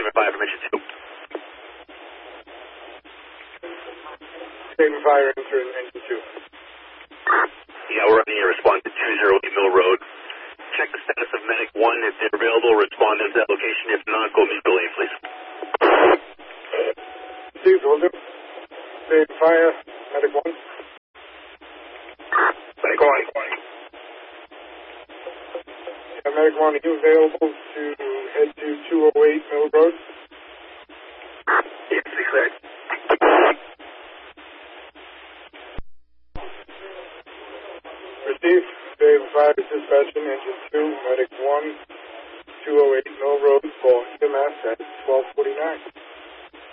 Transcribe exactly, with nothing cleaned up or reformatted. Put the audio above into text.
Statement five from engine two. Statement fire, enter engine two. Yeah, we're running a response to two oh eight Mill Road. Check the status of medic one. If they're available, respond to that location. If not, go mutual aid, please. Steve, will do. Statement fire, medic one. Medic one. Yeah, medic one, are you available to head to two oh eight Mill Road? Yes, declared. Receive. Statement five, dispatching engine two, medic one, two oh eight Mill Road, for E M S at twelve forty-nine.